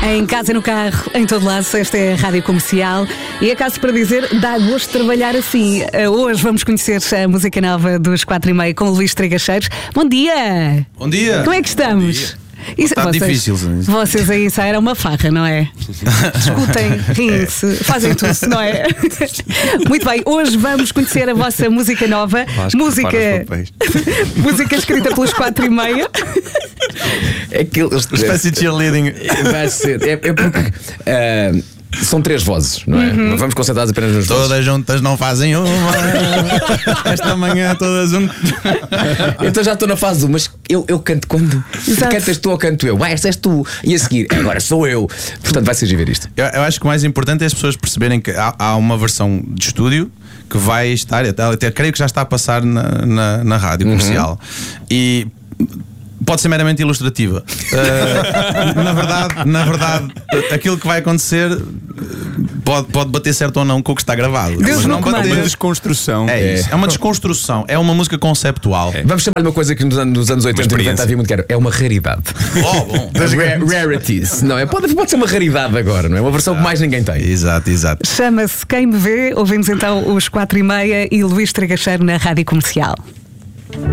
Em casa, no carro, em todo lado, esta é a Rádio Comercial. E acaso para dizer, dá gosto de trabalhar assim. Hoje vamos conhecer a música nova dos 4:30 com o Luís Trigacheiros. Bom dia! Bom dia! Como é que estamos? Isso, está difícil. Vocês aí ensaiaram uma farra, não é? Discutem, riem-se, fazem tudo, não é? Muito bem, hoje vamos conhecer a vossa música nova. Música escrita pelos 4:30. É que eles espécie de cheerleading. Vai ser. É porque são 3 vozes, não é? Não vamos concentrar apenas nas vozes. Todas juntas não fazem uma. Esta manhã todas juntas. Então já estou na fase 1, mas eu canto quando? Cantas tu ou canto eu? Esta és tu. E a seguir, agora sou eu. Portanto, vai ser giro ver isto. Eu acho que o mais importante é as pessoas perceberem que há uma versão de estúdio que vai estar, até creio que já está a passar na rádio comercial. E pode ser meramente ilustrativa. Na verdade, aquilo que vai acontecer pode bater certo ou não com o que está gravado. Deus não bater. comanda. Uma desconstrução. É uma desconstrução. É uma música conceptual. Vamos chamar-lhe uma coisa que nos anos 80 e 90 havia muito que era. É uma raridade. Bom. Rarities. Não é? Pode ser uma raridade agora, não é? Uma versão que mais ninguém tem. Exato. Chama-se Quem Me Vê. Ouvimos então os 4:30 e Luís Tragacheiro na Rádio Comercial.